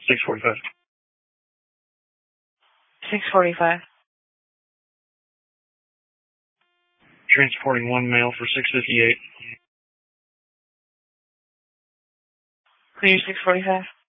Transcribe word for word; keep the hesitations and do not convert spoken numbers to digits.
six forty-five. six forty-five. Transporting one male for six fifty-eight. Clear six forty-five.